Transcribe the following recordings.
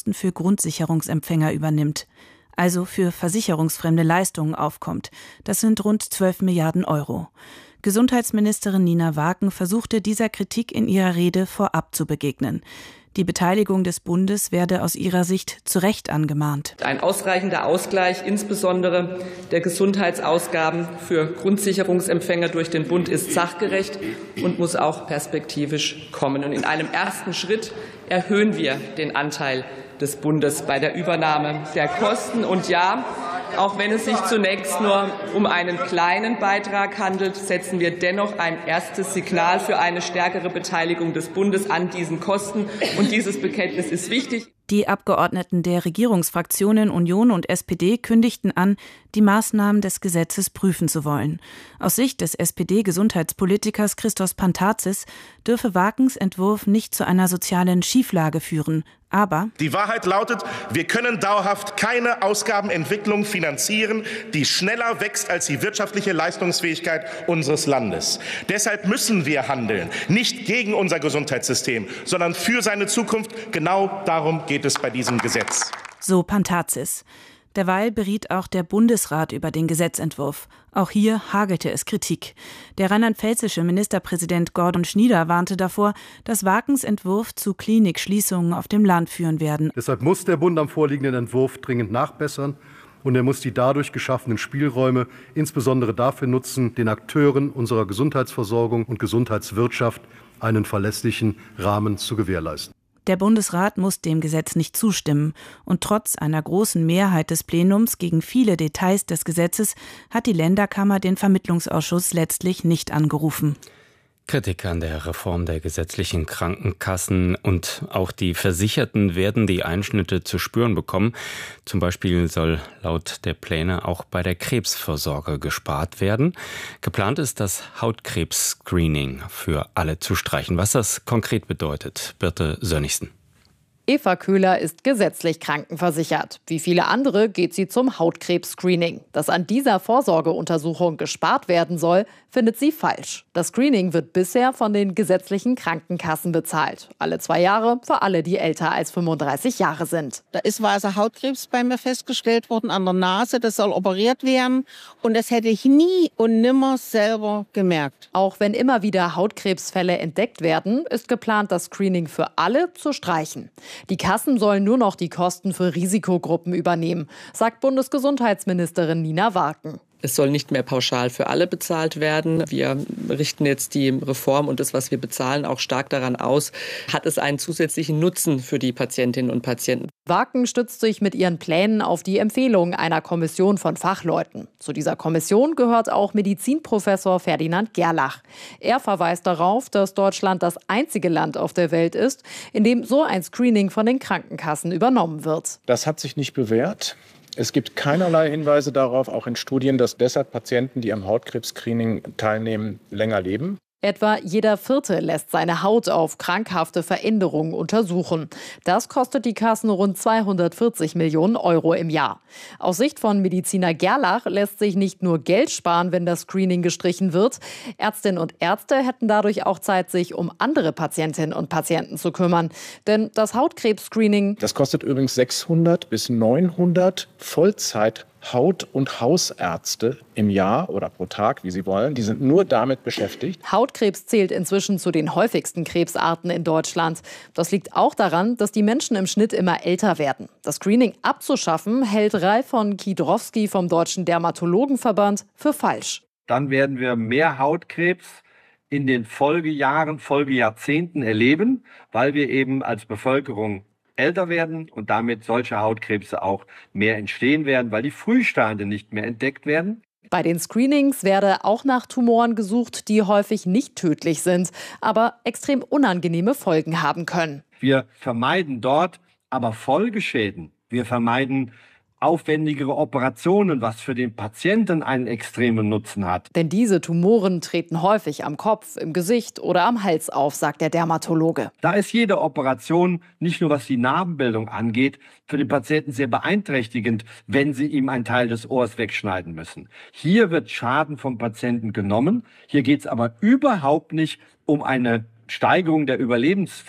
Kosten für Grundsicherungsempfänger übernimmt, also für versicherungsfremde Leistungen aufkommt. Das sind rund 12 Milliarden Euro. Gesundheitsministerin Nina Waaken versuchte dieser Kritik in ihrer Rede vorab zu begegnen. Die Beteiligung des Bundes werde aus ihrer Sicht zu Recht angemahnt. Ein ausreichender Ausgleich, insbesondere der Gesundheitsausgaben für Grundsicherungsempfänger durch den Bund, ist sachgerecht und muss auch perspektivisch kommen. Und in einem ersten Schritt erhöhen wir den Anteil des Bundes bei der Übernahme der Kosten. Und ja, auch wenn es sich zunächst nur um einen kleinen Beitrag handelt, setzen wir dennoch ein erstes Signal für eine stärkere Beteiligung des Bundes an diesen Kosten. Und dieses Bekenntnis ist wichtig. Die Abgeordneten der Regierungsfraktionen Union und SPD kündigten an, die Maßnahmen des Gesetzes prüfen zu wollen. Aus Sicht des SPD-Gesundheitspolitikers Christos Pantazis dürfe Waakens Entwurf nicht zu einer sozialen Schieflage führen. Aber die Wahrheit lautet, wir können dauerhaft keine Ausgabenentwicklung finanzieren, die schneller wächst als die wirtschaftliche Leistungsfähigkeit unseres Landes. Deshalb müssen wir handeln, nicht gegen unser Gesundheitssystem, sondern für seine Zukunft. Genau darum geht es bei diesem Gesetz. So Pantazis. Derweil beriet auch der Bundesrat über den Gesetzentwurf. Auch hier hagelte es Kritik. Der rheinland-pfälzische Ministerpräsident Gordon Schnieder warnte davor, dass Waakens Entwurf zu Klinikschließungen auf dem Land führen werden. Deshalb muss der Bund am vorliegenden Entwurf dringend nachbessern. Und er muss die dadurch geschaffenen Spielräume insbesondere dafür nutzen, den Akteuren unserer Gesundheitsversorgung und Gesundheitswirtschaft einen verlässlichen Rahmen zu gewährleisten. Der Bundesrat muss dem Gesetz nicht zustimmen. Und trotz einer großen Mehrheit des Plenums gegen viele Details des Gesetzes hat die Länderkammer den Vermittlungsausschuss letztlich nicht angerufen. Kritik an der Reform der gesetzlichen Krankenkassen und auch die Versicherten werden die Einschnitte zu spüren bekommen. Zum Beispiel soll laut der Pläne auch bei der Krebsvorsorge gespart werden. Geplant ist, das Hautkrebs-Screening für alle zu streichen. Was das konkret bedeutet, Birte Sönnigsen. Eva Köhler ist gesetzlich krankenversichert. Wie viele andere geht sie zum Hautkrebs-Screening. Dass an dieser Vorsorgeuntersuchung gespart werden soll, findet sie falsch. Das Screening wird bisher von den gesetzlichen Krankenkassen bezahlt. Alle 2 Jahre für alle, die älter als 35 Jahre sind. Da ist weißer Hautkrebs bei mir festgestellt worden an der Nase. Das soll operiert werden. Und das hätte ich nie und nimmer selber gemerkt. Auch wenn immer wieder Hautkrebsfälle entdeckt werden, ist geplant, das Screening für alle zu streichen. Die Kassen sollen nur noch die Kosten für Risikogruppen übernehmen, sagt Bundesgesundheitsministerin Nina Waaken. Es soll nicht mehr pauschal für alle bezahlt werden. Wir richten jetzt die Reform und das, was wir bezahlen, auch stark daran aus, hat es einen zusätzlichen Nutzen für die Patientinnen und Patienten. Waaken stützt sich mit ihren Plänen auf die Empfehlungen einer Kommission von Fachleuten. Zu dieser Kommission gehört auch Medizinprofessor Ferdinand Gerlach. Er verweist darauf, dass Deutschland das einzige Land auf der Welt ist, in dem so ein Screening von den Krankenkassen übernommen wird. Das hat sich nicht bewährt. Es gibt keinerlei Hinweise darauf, auch in Studien, dass deshalb Patienten, die am Hautkrebs-Screening teilnehmen, länger leben. Etwa jeder Vierte lässt seine Haut auf krankhafte Veränderungen untersuchen. Das kostet die Kassen rund 240 Millionen Euro im Jahr. Aus Sicht von Mediziner Gerlach lässt sich nicht nur Geld sparen, wenn das Screening gestrichen wird. Ärztinnen und Ärzte hätten dadurch auch Zeit, sich um andere Patientinnen und Patienten zu kümmern. Denn das Hautkrebs-Screening... Das kostet übrigens 600 bis 900 Vollzeit Haut- und Hausärzte im Jahr oder pro Tag, wie Sie wollen. Die sind nur damit beschäftigt. Hautkrebs zählt inzwischen zu den häufigsten Krebsarten in Deutschland. Das liegt auch daran, dass die Menschen im Schnitt immer älter werden. Das Screening abzuschaffen, hält Ralf von Kiedrowski vom Deutschen Dermatologenverband für falsch. Dann werden wir mehr Hautkrebs in den Folgejahren, Folgejahrzehnten erleben, weil wir eben als Bevölkerung älter werden und damit solche Hautkrebse auch mehr entstehen werden, weil die Frühstadien nicht mehr entdeckt werden. Bei den Screenings werde auch nach Tumoren gesucht, die häufig nicht tödlich sind, aber extrem unangenehme Folgen haben können. Wir vermeiden dort aber Folgeschäden. Wir vermeiden aufwendigere Operationen, was für den Patienten einen extremen Nutzen hat. Denn diese Tumoren treten häufig am Kopf, im Gesicht oder am Hals auf, sagt der Dermatologe. Da ist jede Operation, nicht nur was die Narbenbildung angeht, für den Patienten sehr beeinträchtigend, wenn sie ihm einen Teil des Ohrs wegschneiden müssen. Hier wird Schaden vom Patienten genommen. Hier geht es aber überhaupt nicht um eine Steigerung der Überlebenszeit.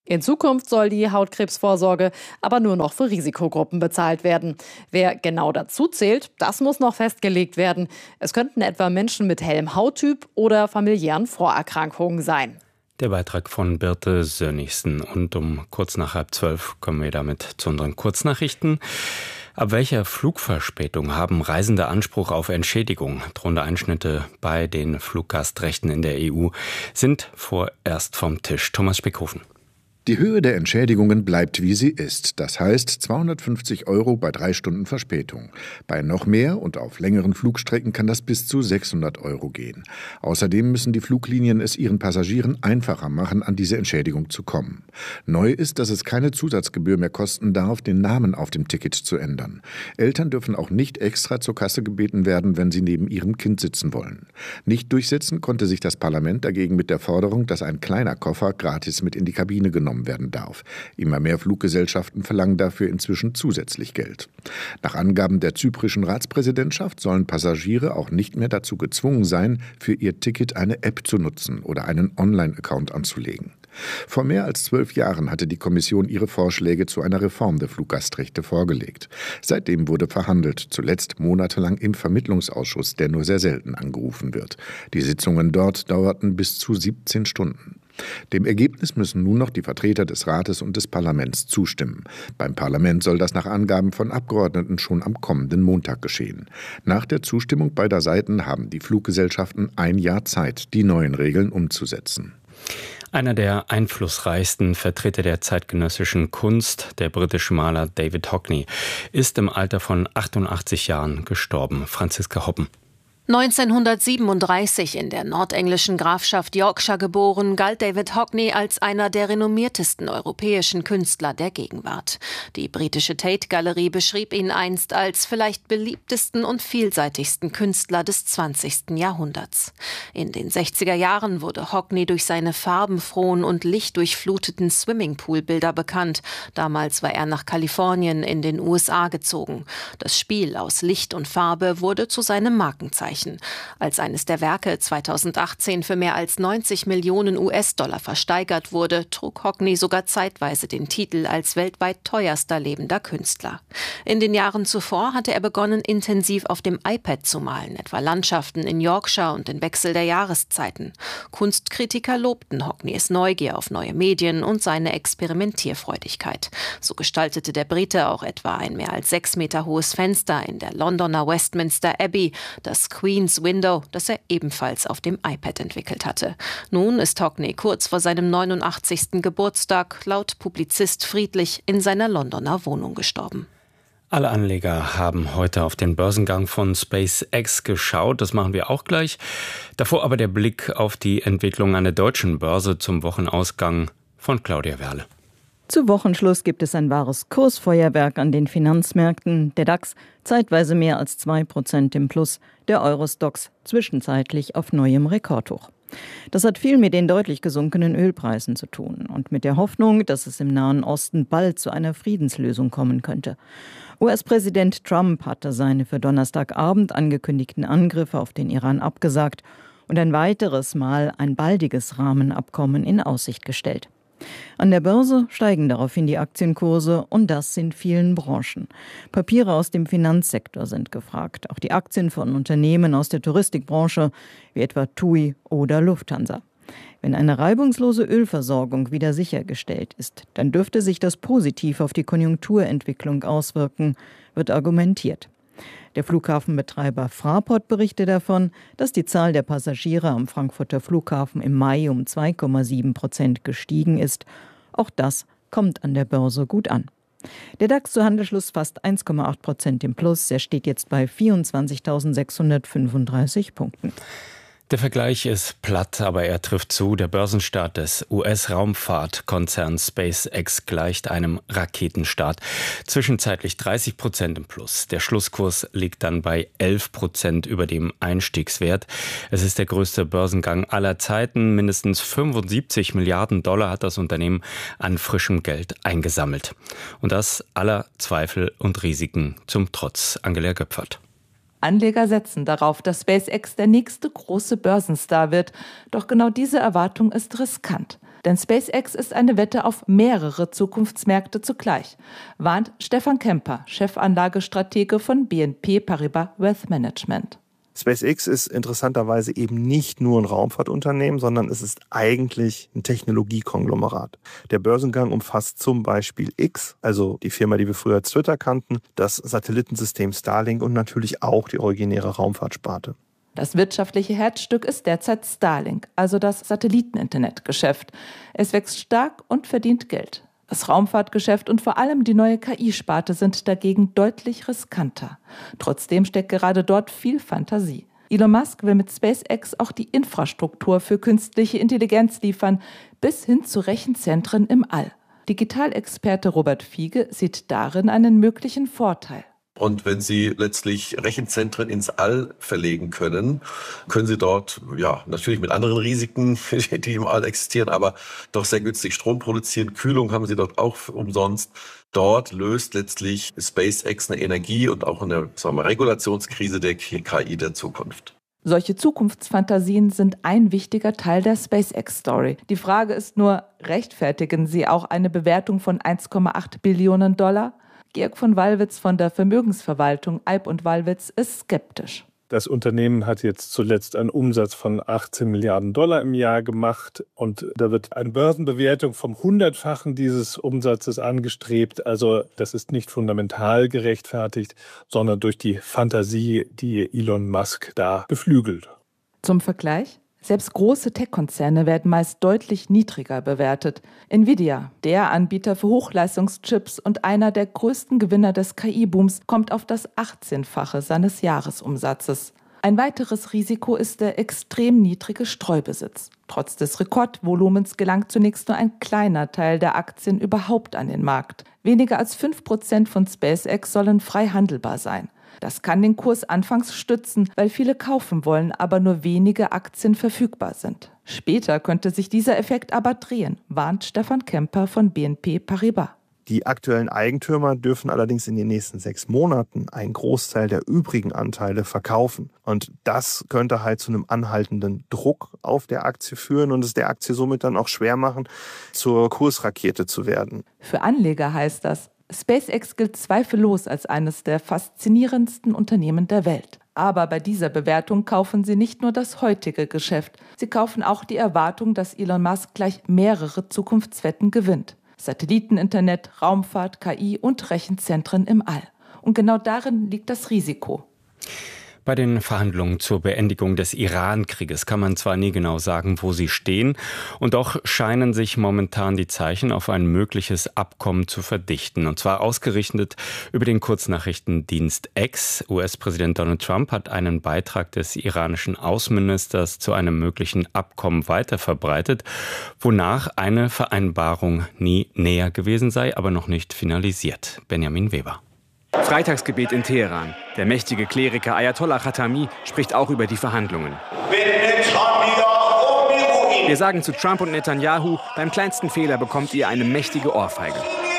In Zukunft soll die Hautkrebsvorsorge aber nur noch für Risikogruppen bezahlt werden. Wer genau dazu zählt, das muss noch festgelegt werden. Es könnten etwa Menschen mit hellem Hauttyp oder familiären Vorerkrankungen sein. Der Beitrag von Birte Sönnigsen. Und um kurz nach 11:30 kommen wir damit zu unseren Kurznachrichten. Ab welcher Flugverspätung haben Reisende Anspruch auf Entschädigung? Drohende Einschnitte bei den Fluggastrechten in der EU sind vorerst vom Tisch. Thomas Speckhofen. Die Höhe der Entschädigungen bleibt, wie sie ist. Das heißt 250 € bei 3 Stunden Verspätung. Bei noch mehr und auf längeren Flugstrecken kann das bis zu 600 € gehen. Außerdem müssen die Fluglinien es ihren Passagieren einfacher machen, an diese Entschädigung zu kommen. Neu ist, dass es keine Zusatzgebühr mehr kosten darf, den Namen auf dem Ticket zu ändern. Eltern dürfen auch nicht extra zur Kasse gebeten werden, wenn sie neben ihrem Kind sitzen wollen. Nicht durchsetzen konnte sich das Parlament dagegen mit der Forderung, dass ein kleiner Koffer gratis mit in die Kabine genommen werden darf. Immer mehr Fluggesellschaften verlangen dafür inzwischen zusätzlich Geld. Nach Angaben der zyprischen Ratspräsidentschaft sollen Passagiere auch nicht mehr dazu gezwungen sein, für ihr Ticket eine App zu nutzen oder einen Online-Account anzulegen. Vor mehr als 12 Jahren hatte die Kommission ihre Vorschläge zu einer Reform der Fluggastrechte vorgelegt. Seitdem wurde verhandelt, zuletzt monatelang im Vermittlungsausschuss, der nur sehr selten angerufen wird. Die Sitzungen dort dauerten bis zu 17 Stunden. Dem Ergebnis müssen nun noch die Vertreter des Rates und des Parlaments zustimmen. Beim Parlament soll das nach Angaben von Abgeordneten schon am kommenden Montag geschehen. Nach der Zustimmung beider Seiten haben die Fluggesellschaften ein Jahr Zeit, die neuen Regeln umzusetzen. Einer der einflussreichsten Vertreter der zeitgenössischen Kunst, der britische Maler David Hockney, ist im Alter von 88 Jahren gestorben. Franziska Hoppen. 1937 in der nordenglischen Grafschaft Yorkshire geboren, galt David Hockney als einer der renommiertesten europäischen Künstler der Gegenwart. Die britische Tate-Galerie beschrieb ihn einst als vielleicht beliebtesten und vielseitigsten Künstler des 20. Jahrhunderts. In den 60er Jahren wurde Hockney durch seine farbenfrohen und lichtdurchfluteten Swimmingpool-Bilder bekannt. Damals war er nach Kalifornien in den USA gezogen. Das Spiel aus Licht und Farbe wurde zu seinem Markenzeichen. Als eines der Werke 2018 für mehr als 90 Millionen US-Dollar versteigert wurde, trug Hockney sogar zeitweise den Titel als weltweit teuerster lebender Künstler. In den Jahren zuvor hatte er begonnen, intensiv auf dem iPad zu malen, etwa Landschaften in Yorkshire und den Wechsel der Jahreszeiten. Kunstkritiker lobten Hockneys Neugier auf neue Medien und seine Experimentierfreudigkeit. So gestaltete der Brite auch etwa ein mehr als 6 Meter hohes Fenster in der Londoner Westminster Abbey, das Queen's Window, das er ebenfalls auf dem iPad entwickelt hatte. Nun ist Hockney kurz vor seinem 89. Geburtstag laut Publizist friedlich in seiner Londoner Wohnung gestorben. Alle Anleger haben heute auf den Börsengang von SpaceX geschaut. Das machen wir auch gleich. Davor aber der Blick auf die Entwicklung an der deutschen Börse zum Wochenausgang von Claudia Werle. Zu Wochenschluss gibt es ein wahres Kursfeuerwerk an den Finanzmärkten. Der DAX zeitweise mehr als 2% im Plus, der Euro-Stoxx zwischenzeitlich auf neuem Rekordhoch. Das hat viel mit den deutlich gesunkenen Ölpreisen zu tun und mit der Hoffnung, dass es im Nahen Osten bald zu einer Friedenslösung kommen könnte. US-Präsident Trump hatte seine für Donnerstagabend angekündigten Angriffe auf den Iran abgesagt und ein weiteres Mal ein baldiges Rahmenabkommen in Aussicht gestellt. An der Börse steigen daraufhin die Aktienkurse und das in vielen Branchen. Papiere aus dem Finanzsektor sind gefragt, auch die Aktien von Unternehmen aus der Touristikbranche wie etwa TUI oder Lufthansa. Wenn eine reibungslose Ölversorgung wieder sichergestellt ist, dann dürfte sich das positiv auf die Konjunkturentwicklung auswirken, wird argumentiert. Der Flughafenbetreiber Fraport berichtet davon, dass die Zahl der Passagiere am Frankfurter Flughafen im Mai um 2,7% gestiegen ist. Auch das kommt an der Börse gut an. Der DAX zu Handelsschluss fast 1,8% im Plus. Er steht jetzt bei 24.635 Punkten. Der Vergleich ist platt, aber er trifft zu. Der Börsenstart des US-Raumfahrtkonzerns SpaceX gleicht einem Raketenstart. Zwischenzeitlich 30% im Plus. Der Schlusskurs liegt dann bei 11% über dem Einstiegswert. Es ist der größte Börsengang aller Zeiten. Mindestens 75 Milliarden Dollar hat das Unternehmen an frischem Geld eingesammelt. Und das aller Zweifel und Risiken zum Trotz. Angela Göpfert. Anleger setzen darauf, dass SpaceX der nächste große Börsenstar wird. Doch genau diese Erwartung ist riskant. Denn SpaceX ist eine Wette auf mehrere Zukunftsmärkte zugleich, warnt Stefan Kemper, Chefanlagestratege von BNP Paribas Wealth Management. SpaceX ist interessanterweise eben nicht nur ein Raumfahrtunternehmen, sondern es ist eigentlich ein Technologiekonglomerat. Der Börsengang umfasst zum Beispiel X, also die Firma, die wir früher als Twitter kannten, das Satellitensystem Starlink und natürlich auch die originäre Raumfahrtsparte. Das wirtschaftliche Herzstück ist derzeit Starlink, also das Satelliten-Internet-Geschäft. Es wächst stark und verdient Geld. Das Raumfahrtgeschäft und vor allem die neue KI-Sparte sind dagegen deutlich riskanter. Trotzdem steckt gerade dort viel Fantasie. Elon Musk will mit SpaceX auch die Infrastruktur für künstliche Intelligenz liefern, bis hin zu Rechenzentren im All. Digitalexperte Robert Fiege sieht darin einen möglichen Vorteil. Und wenn Sie letztlich Rechenzentren ins All verlegen können, können Sie dort, ja, natürlich mit anderen Risiken, die im All existieren, aber doch sehr günstig Strom produzieren. Kühlung haben Sie dort auch umsonst. Dort löst letztlich SpaceX eine Energie- und auch eine, sagen wir, Regulationskrise der KI der Zukunft. Solche Zukunftsfantasien sind ein wichtiger Teil der SpaceX-Story. Die Frage ist nur, rechtfertigen sie auch eine Bewertung von 1,8 Billionen $? Georg von Wallwitz von der Vermögensverwaltung Eib und Wallwitz ist skeptisch. Das Unternehmen hat jetzt zuletzt einen Umsatz von 18 Milliarden $ im Jahr gemacht und da wird eine Börsenbewertung vom 100-fachen dieses Umsatzes angestrebt. Also das ist nicht fundamental gerechtfertigt, sondern durch die Fantasie, die Elon Musk da beflügelt. Zum Vergleich? Selbst große Tech-Konzerne werden meist deutlich niedriger bewertet. Nvidia, der Anbieter für Hochleistungschips und einer der größten Gewinner des KI-Booms, kommt auf das 18-fache seines Jahresumsatzes. Ein weiteres Risiko ist der extrem niedrige Streubesitz. Trotz des Rekordvolumens gelangt zunächst nur ein kleiner Teil der Aktien überhaupt an den Markt. Weniger als 5% von SpaceX sollen frei handelbar sein. Das kann den Kurs anfangs stützen, weil viele kaufen wollen, aber nur wenige Aktien verfügbar sind. Später könnte sich dieser Effekt aber drehen, warnt Stefan Kemper von BNP Paribas. Die aktuellen Eigentümer dürfen allerdings in den nächsten 6 Monaten einen Großteil der übrigen Anteile verkaufen. Und das könnte halt zu einem anhaltenden Druck auf der Aktie führen und es der Aktie somit dann auch schwer machen, zur Kursrakete zu werden. Für Anleger heißt das, SpaceX gilt zweifellos als eines der faszinierendsten Unternehmen der Welt. Aber bei dieser Bewertung kaufen sie nicht nur das heutige Geschäft, sie kaufen auch die Erwartung, dass Elon Musk gleich mehrere Zukunftswetten gewinnt. Satelliteninternet, Raumfahrt, KI und Rechenzentren im All. Und genau darin liegt das Risiko. Bei den Verhandlungen zur Beendigung des Iran-Krieges kann man zwar nie genau sagen, wo sie stehen, und doch scheinen sich momentan die Zeichen auf ein mögliches Abkommen zu verdichten. Und zwar ausgerichtet über den Kurznachrichtendienst X. US-Präsident Donald Trump hat einen Beitrag des iranischen Außenministers zu einem möglichen Abkommen weiterverbreitet, wonach eine Vereinbarung nie näher gewesen sei, aber noch nicht finalisiert. Benjamin Weber. Freitagsgebet in Teheran. Der mächtige Kleriker Ayatollah Khatami spricht auch über die Verhandlungen. Wir sagen zu Trump und Netanyahu, beim kleinsten Fehler bekommt ihr eine mächtige Ohrfeige.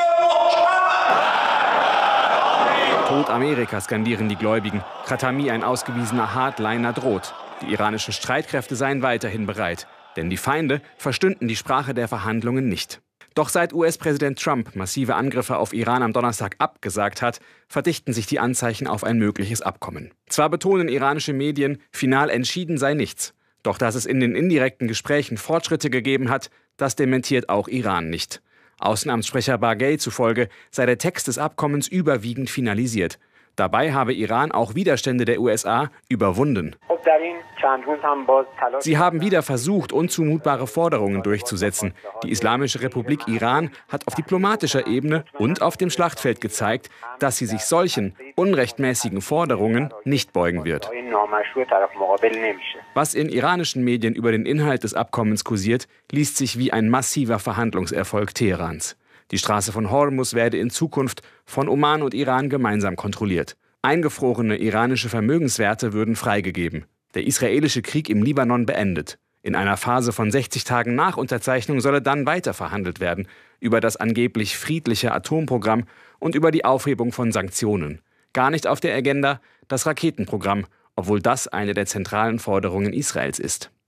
Tod Amerika, skandieren die Gläubigen. Khatami, ein ausgewiesener Hardliner, droht. Die iranischen Streitkräfte seien weiterhin bereit. Denn die Feinde verstünden die Sprache der Verhandlungen nicht. Doch seit US-Präsident Trump massive Angriffe auf Iran am Donnerstag abgesagt hat, verdichten sich die Anzeichen auf ein mögliches Abkommen. Zwar betonen iranische Medien, final entschieden sei nichts. Doch dass es in den indirekten Gesprächen Fortschritte gegeben hat, das dementiert auch Iran nicht. Außenamtssprecher Baghei zufolge sei der Text des Abkommens überwiegend finalisiert. Dabei habe Iran auch Widerstände der USA überwunden. Sie haben wieder versucht, unzumutbare Forderungen durchzusetzen. Die Islamische Republik Iran hat auf diplomatischer Ebene und auf dem Schlachtfeld gezeigt, dass sie sich solchen unrechtmäßigen Forderungen nicht beugen wird. Was in iranischen Medien über den Inhalt des Abkommens kursiert, liest sich wie ein massiver Verhandlungserfolg Teherans. Die Straße von Hormuz werde in Zukunft von Oman und Iran gemeinsam kontrolliert. Eingefrorene iranische Vermögenswerte würden freigegeben. Der israelische Krieg im Libanon beendet. In einer Phase von 60 Tagen nach Unterzeichnung solle dann weiter verhandelt werden über das angeblich friedliche Atomprogramm und über die Aufhebung von Sanktionen. Gar nicht auf der Agenda das Raketenprogramm, obwohl das eine der zentralen Forderungen Israels ist.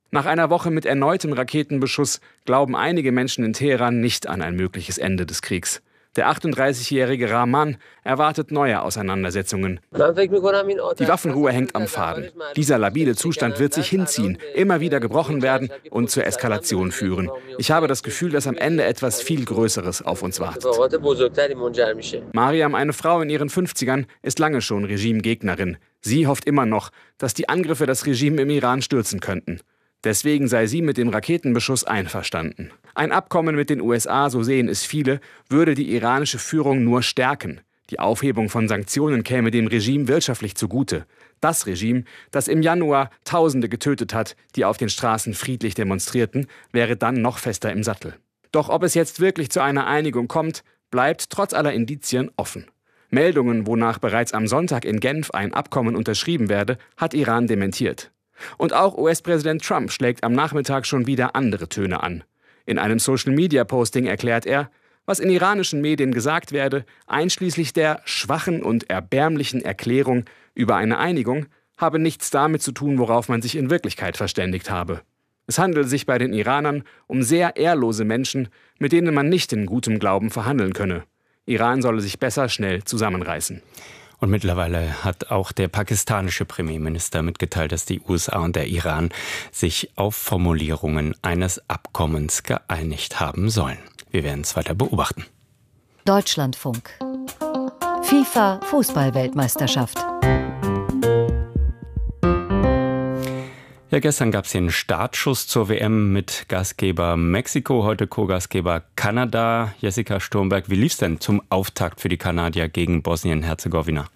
Nach einer Woche mit erneutem Raketenbeschuss glauben einige Menschen in Teheran nicht an ein mögliches Ende des Kriegs. Der 38-jährige Rahman erwartet neue Auseinandersetzungen. Die Waffenruhe hängt am Faden. Dieser labile Zustand wird sich hinziehen, immer wieder gebrochen werden und zur Eskalation führen. Ich habe das Gefühl, dass am Ende etwas viel Größeres auf uns wartet. Mariam, eine Frau in ihren 50ern, ist lange schon Regimegegnerin. Sie hofft immer noch, dass die Angriffe das Regime im Iran stürzen könnten. Deswegen sei sie mit dem Raketenbeschuss einverstanden. Ein Abkommen mit den USA, so sehen es viele, würde die iranische Führung nur stärken. Die Aufhebung von Sanktionen käme dem Regime wirtschaftlich zugute. Das Regime, das im Januar Tausende getötet hat, die auf den Straßen friedlich demonstrierten, wäre dann noch fester im Sattel. Doch ob es jetzt wirklich zu einer Einigung kommt, bleibt trotz aller Indizien offen. Meldungen, wonach bereits am Sonntag in Genf ein Abkommen unterschrieben werde, hat Iran dementiert. Und auch US-Präsident Trump schlägt am Nachmittag schon wieder andere Töne an. In einem Social-Media-Posting erklärt er, was in iranischen Medien gesagt werde, einschließlich der schwachen und erbärmlichen Erklärung über eine Einigung, habe nichts damit zu tun, worauf man sich in Wirklichkeit verständigt habe. Es handelt sich bei den Iranern um sehr ehrlose Menschen, mit denen man nicht in gutem Glauben verhandeln könne. Iran solle sich besser schnell zusammenreißen. Und mittlerweile hat auch der pakistanische Premierminister mitgeteilt, dass die USA und der Iran sich auf Formulierungen eines Abkommens geeinigt haben sollen. Wir werden es weiter beobachten. Deutschlandfunk. FIFA Fußball-Weltmeisterschaft. Ja, gestern gab es den Startschuss zur WM mit Gastgeber Mexiko, heute Co-Gastgeber Kanada. Jessica Sturmberg, wie lief es denn zum Auftakt für die Kanadier gegen Bosnien-Herzegowina?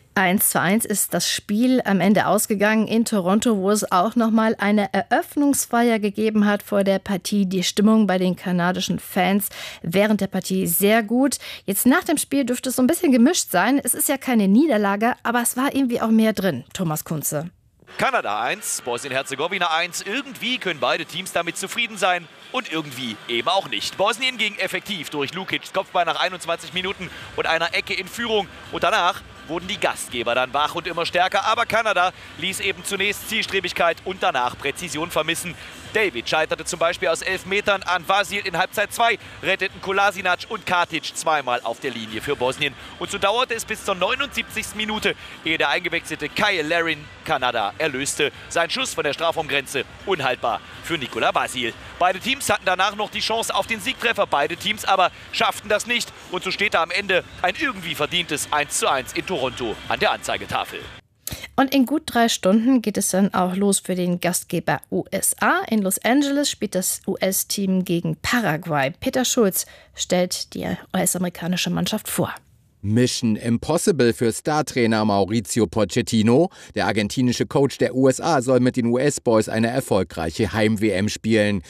1:1 ist das Spiel am Ende ausgegangen in Toronto, wo es auch nochmal eine Eröffnungsfeier gegeben hat vor der Partie. Die Stimmung bei den kanadischen Fans während der Partie sehr gut. Jetzt nach dem Spiel dürfte es so ein bisschen gemischt sein. Es ist ja keine Niederlage, aber es war irgendwie auch mehr drin. Thomas Kunze. Kanada 1, Bosnien-Herzegowina 1. Irgendwie können beide Teams damit zufrieden sein und irgendwie eben auch nicht. Bosnien ging effektiv durch Lukics Kopfball nach 21 Minuten und einer Ecke in Führung. Und danach wurden die Gastgeber dann wach und immer stärker. Aber Kanada ließ eben zunächst Zielstrebigkeit und danach Präzision vermissen. David scheiterte zum Beispiel aus 11 Metern an Vasil in Halbzeit 2, retteten Kolasinac und Katic zweimal auf der Linie für Bosnien. Und so dauerte es bis zur 79. Minute, ehe der eingewechselte Kyle Larin Kanada erlöste. Sein Schuss von der Strafraumgrenze unhaltbar für Nikola Vasil. Beide Teams hatten danach noch die Chance auf den Siegtreffer, beide Teams aber schafften das nicht. Und so steht da am Ende ein irgendwie verdientes 1:1 in Toronto an der Anzeigetafel. Und in gut 3 Stunden geht es dann auch los für den Gastgeber USA. In Los Angeles spielt das US-Team gegen Paraguay. Peter Schulz stellt die US-amerikanische Mannschaft vor. Mission Impossible für Startrainer Mauricio Pochettino. Der argentinische Coach der USA soll mit den US-Boys eine erfolgreiche Heim-WM spielen.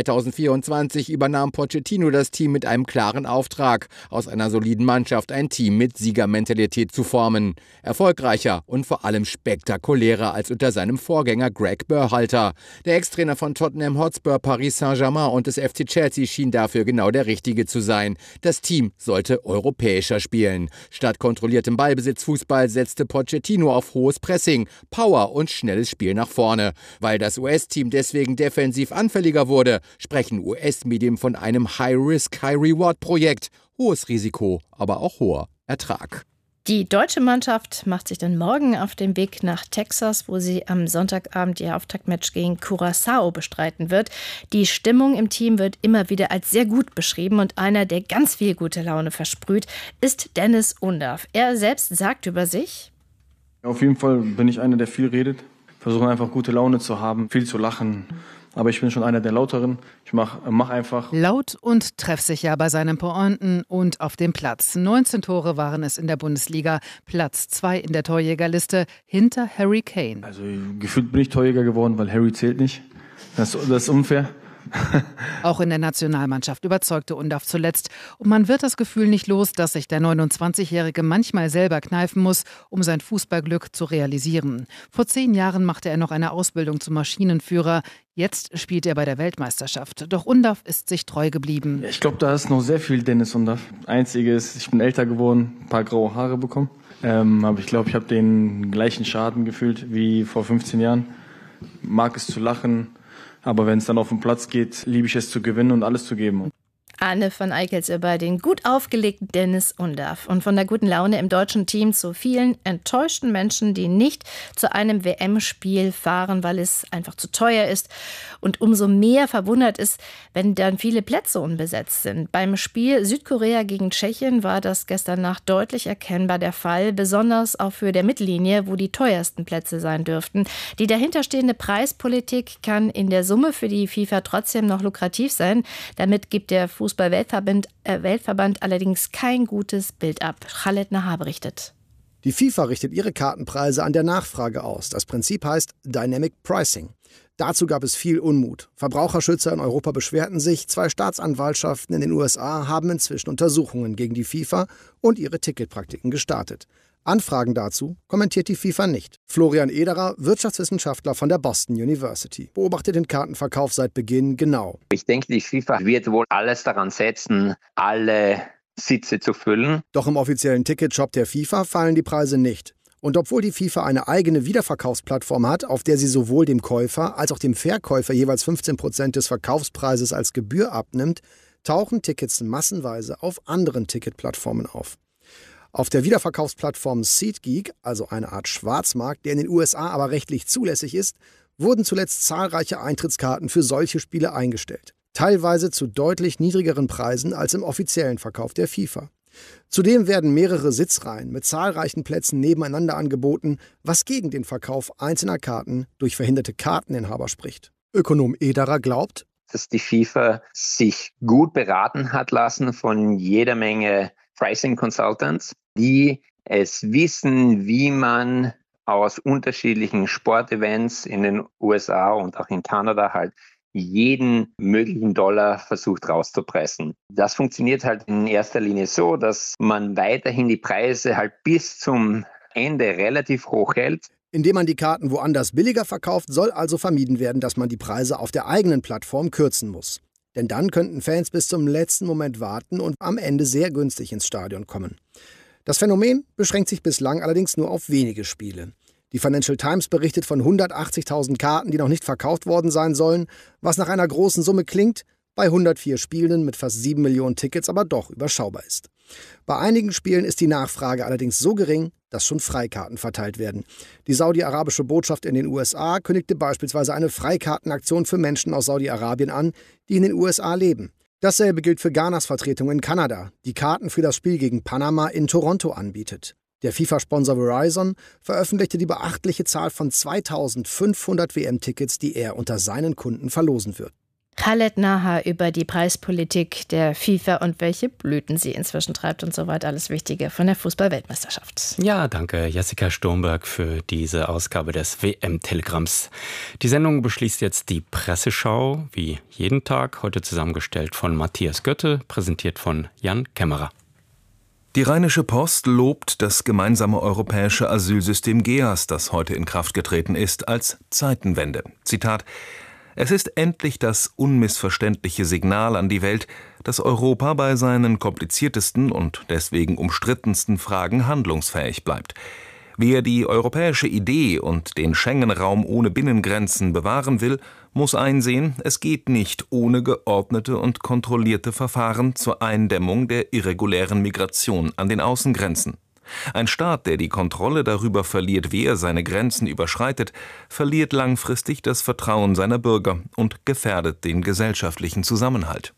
2024 übernahm Pochettino das Team mit einem klaren Auftrag, aus einer soliden Mannschaft ein Team mit Siegermentalität zu formen. Erfolgreicher und vor allem spektakulärer als unter seinem Vorgänger Greg Berhalter. Der Ex-Trainer von Tottenham Hotspur, Paris Saint-Germain und des FC Chelsea schien dafür genau der Richtige zu sein. Das Team sollte europäischer spielen. Statt kontrolliertem Ballbesitz-Fußball setzte Pochettino auf hohes Pressing, Power und schnelles Spiel nach vorne. Weil das US-Team deswegen defensiv anfälliger wurde, sprechen US-Medien von einem High-Risk, High-Reward-Projekt. Hohes Risiko, aber auch hoher Ertrag. Die deutsche Mannschaft macht sich dann morgen auf den Weg nach Texas, wo sie am Sonntagabend ihr Auftaktmatch gegen Curaçao bestreiten wird. Die Stimmung im Team wird immer wieder als sehr gut beschrieben und einer, der ganz viel gute Laune versprüht, ist Dennis Undaff. Er selbst sagt über sich: Auf jeden Fall bin ich einer, der viel redet, versuche einfach gute Laune zu haben, viel zu lachen. Aber ich bin schon einer der Lauteren. Ich mach einfach. Laut und treffsicher bei seinen Pointen und auf dem Platz. 19 Tore waren es in der Bundesliga. Platz 2 in der Torjägerliste hinter Harry Kane. Also gefühlt bin ich Torjäger geworden, weil Harry zählt nicht. Das ist unfair. Auch in der Nationalmannschaft überzeugte Undaff zuletzt. Und man wird das Gefühl nicht los, dass sich der 29-Jährige manchmal selber kneifen muss, um sein Fußballglück zu realisieren. Vor 10 Jahren machte er noch eine Ausbildung zum Maschinenführer. Jetzt spielt er bei der Weltmeisterschaft. Doch Undaff ist sich treu geblieben. Ich glaube, da ist noch sehr viel Dennis Undaff. Einzige ist, ich bin älter geworden, ein paar graue Haare bekommen. Aber ich glaube, ich habe den gleichen Schaden gefühlt wie vor 15 Jahren. Mag es zu lachen, Aber wenn es dann auf den Platz geht, liebe ich es zu gewinnen und alles zu geben. Anne van Eickels über den gut aufgelegten Dennis Undaff und von der guten Laune im deutschen Team zu vielen enttäuschten Menschen, die nicht zu einem WM-Spiel fahren, weil es einfach zu teuer ist. Und umso mehr verwundert ist, wenn dann viele Plätze unbesetzt sind. Beim Spiel Südkorea gegen Tschechien war das gestern Nacht deutlich erkennbar der Fall, besonders auch für der Mittellinie, wo die teuersten Plätze sein dürften. Die dahinterstehende Preispolitik kann in der Summe für die FIFA trotzdem noch lukrativ sein. Damit gibt der Fußball-Weltverband allerdings kein gutes Bild ab. Khaled Nahar berichtet. Die FIFA richtet ihre Kartenpreise an der Nachfrage aus. Das Prinzip heißt Dynamic Pricing. Dazu gab es viel Unmut. Verbraucherschützer in Europa beschwerten sich. 2 Staatsanwaltschaften in den USA haben inzwischen Untersuchungen gegen die FIFA und ihre Ticketpraktiken gestartet. Anfragen dazu kommentiert die FIFA nicht. Florian Ederer, Wirtschaftswissenschaftler von der Boston University, beobachtet den Kartenverkauf seit Beginn genau. Ich denke, die FIFA wird wohl alles daran setzen, alle Sitze zu füllen. Doch im offiziellen Ticketshop der FIFA fallen die Preise nicht. Und obwohl die FIFA eine eigene Wiederverkaufsplattform hat, auf der sie sowohl dem Käufer als auch dem Verkäufer jeweils 15% des Verkaufspreises als Gebühr abnimmt, tauchen Tickets massenweise auf anderen Ticketplattformen auf. Auf der Wiederverkaufsplattform SeatGeek, also eine Art Schwarzmarkt, der in den USA aber rechtlich zulässig ist, wurden zuletzt zahlreiche Eintrittskarten für solche Spiele eingestellt. Teilweise zu deutlich niedrigeren Preisen als im offiziellen Verkauf der FIFA. Zudem werden mehrere Sitzreihen mit zahlreichen Plätzen nebeneinander angeboten, was gegen den Verkauf einzelner Karten durch verhinderte Karteninhaber spricht. Ökonom Ederer glaubt, dass die FIFA sich gut beraten hat lassen von jeder Menge Pricing Consultants, die es wissen, wie man aus unterschiedlichen Sportevents in den USA und auch in Kanada halt jeden möglichen Dollar versucht rauszupressen. Das funktioniert halt in erster Linie so, dass man weiterhin die Preise halt bis zum Ende relativ hoch hält. Indem man die Karten woanders billiger verkauft, soll also vermieden werden, dass man die Preise auf der eigenen Plattform kürzen muss. Denn dann könnten Fans bis zum letzten Moment warten und am Ende sehr günstig ins Stadion kommen. Das Phänomen beschränkt sich bislang allerdings nur auf wenige Spiele. Die Financial Times berichtet von 180.000 Karten, die noch nicht verkauft worden sein sollen, was nach einer großen Summe klingt, bei 104 Spielen mit fast 7 Millionen Tickets aber doch überschaubar ist. Bei einigen Spielen ist die Nachfrage allerdings so gering, dass schon Freikarten verteilt werden. Die saudi-arabische Botschaft in den USA kündigte beispielsweise eine Freikartenaktion für Menschen aus Saudi-Arabien an, die in den USA leben. Dasselbe gilt für Ghanas Vertretung in Kanada, die Karten für das Spiel gegen Panama in Toronto anbietet. Der FIFA-Sponsor Verizon veröffentlichte die beachtliche Zahl von 2.500 WM-Tickets, die er unter seinen Kunden verlosen wird. Khaled Nahar über die Preispolitik der FIFA und welche Blüten sie inzwischen treibt und so weiter. Alles Wichtige von der Fußball-Weltmeisterschaft. Ja, danke Jessica Sturmberg für diese Ausgabe des WM-Telegramms. Die Sendung beschließt jetzt die Presseschau, wie jeden Tag, heute zusammengestellt von Matthias Götte, präsentiert von Jan Kämmerer. Die Rheinische Post lobt das gemeinsame europäische Asylsystem GEAS, das heute in Kraft getreten ist, als Zeitenwende. Zitat: Es ist endlich das unmissverständliche Signal an die Welt, dass Europa bei seinen kompliziertesten und deswegen umstrittensten Fragen handlungsfähig bleibt. Wer die europäische Idee und den Schengen-Raum ohne Binnengrenzen bewahren will, muss einsehen, es geht nicht ohne geordnete und kontrollierte Verfahren zur Eindämmung der irregulären Migration an den Außengrenzen. Ein Staat, der die Kontrolle darüber verliert, wer seine Grenzen überschreitet, verliert langfristig das Vertrauen seiner Bürger und gefährdet den gesellschaftlichen Zusammenhalt.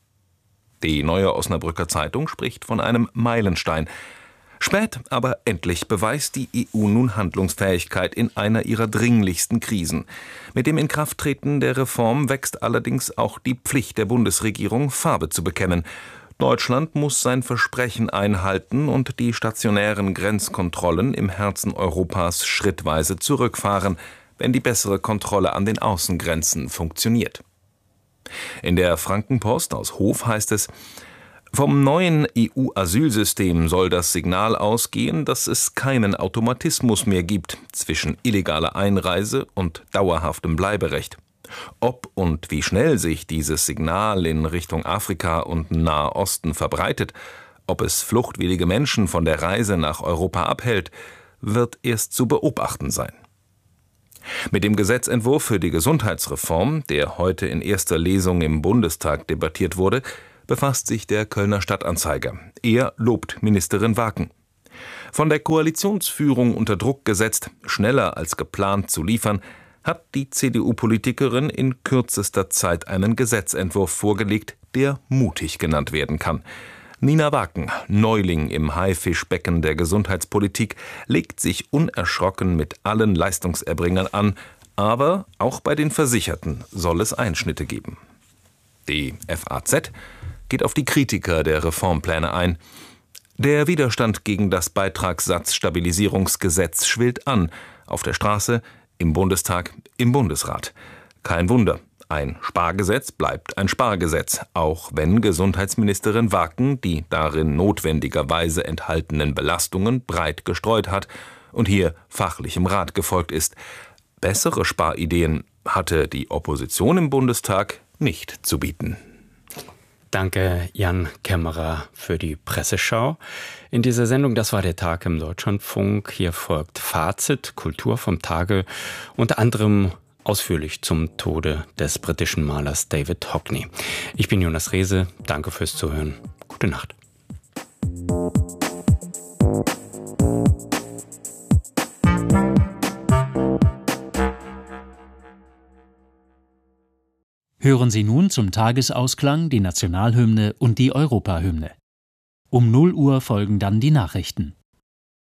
Die Neue Osnabrücker Zeitung spricht von einem Meilenstein. Spät, aber endlich beweist die EU nun Handlungsfähigkeit in einer ihrer dringlichsten Krisen. Mit dem Inkrafttreten der Reform wächst allerdings auch die Pflicht der Bundesregierung, Farbe zu bekennen. Deutschland muss sein Versprechen einhalten und die stationären Grenzkontrollen im Herzen Europas schrittweise zurückfahren, wenn die bessere Kontrolle an den Außengrenzen funktioniert. In der Frankenpost aus Hof heißt es: Vom neuen EU-Asylsystem soll das Signal ausgehen, dass es keinen Automatismus mehr gibt zwischen illegaler Einreise und dauerhaftem Bleiberecht. Ob und wie schnell sich dieses Signal in Richtung Afrika und Nahe Osten verbreitet, ob es fluchtwillige Menschen von der Reise nach Europa abhält, wird erst zu beobachten sein. Mit dem Gesetzentwurf für die Gesundheitsreform, der heute in erster Lesung im Bundestag debattiert wurde, befasst sich der Kölner Stadtanzeiger. Er lobt Ministerin Waken. Von der Koalitionsführung unter Druck gesetzt, schneller als geplant zu liefern, hat die CDU-Politikerin in kürzester Zeit einen Gesetzentwurf vorgelegt, der mutig genannt werden kann. Nina Waken, Neuling im Haifischbecken der Gesundheitspolitik, legt sich unerschrocken mit allen Leistungserbringern an, aber auch bei den Versicherten soll es Einschnitte geben. Die FAZ geht auf die Kritiker der Reformpläne ein. Der Widerstand gegen das Beitragssatzstabilisierungsgesetz schwillt an, auf der Straße, im Bundestag, im Bundesrat. Kein Wunder. Ein Spargesetz bleibt ein Spargesetz, auch wenn Gesundheitsministerin Waken die darin notwendigerweise enthaltenen Belastungen breit gestreut hat und hier fachlichem Rat gefolgt ist. Bessere Sparideen hatte die Opposition im Bundestag nicht zu bieten. Danke, Jan Kämmerer, für die Presseschau. In dieser Sendung, das war der Tag im Deutschlandfunk. Hier folgt Fazit, Kultur vom Tage, unter anderem ausführlich zum Tode des britischen Malers David Hockney. Ich bin Jonas Rehse, danke fürs Zuhören. Gute Nacht. Hören Sie nun zum Tagesausklang die Nationalhymne und die Europahymne. Um 0 Uhr folgen dann die Nachrichten.